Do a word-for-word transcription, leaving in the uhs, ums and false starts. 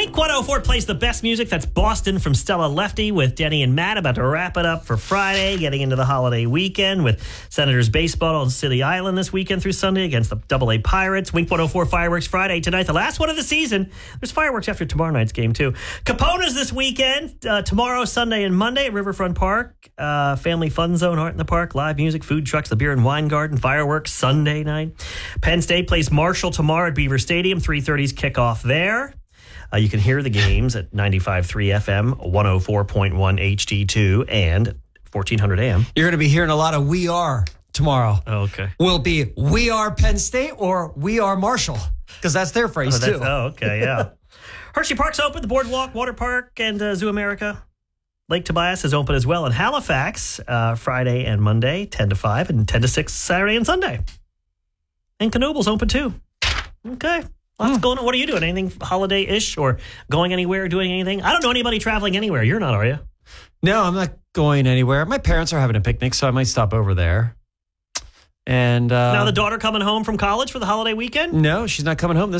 Wink one oh four plays the best music. That's Boston from Stella Lefty with Denny and Matt about to wrap it up for Friday, getting into the holiday weekend with Senators baseball on City Island this weekend through Sunday against the Double A Pirates. Wink one oh four Fireworks Friday tonight, the last one of the season. There's fireworks after tomorrow night's game, too. Capona's this weekend, uh, tomorrow, Sunday, and Monday at Riverfront Park. Uh, family fun zone, Art in the Park, live music, food trucks, the beer and wine garden, fireworks Sunday night. Penn State plays Marshall tomorrow at Beaver Stadium, three thirty's kickoff there. Uh, you can hear the games at ninety-five point three F M, one oh four point one H D two, and fourteen hundred A M. You're going to be hearing a lot of We Are tomorrow. Oh, okay. Will it be We Are Penn State or We Are Marshall? Because that's their phrase, oh, too. Oh, okay, yeah. Hershey Park's open, the Boardwalk, Water Park, and uh, Zoo America. Lake Tobias is open as well in Halifax, uh, Friday and Monday, ten to five, and ten to six Saturday and Sunday. And Knoebel's open, too. Okay. Lots Hmm. going on. What are you doing? Anything holiday-ish or going anywhere, doing anything? I don't know anybody traveling anywhere. You're not, are you? No, I'm not going anywhere. My parents are having a picnic, so I might stop over there. And uh, Now the daughter coming home from college for the holiday weekend? No, she's not coming home this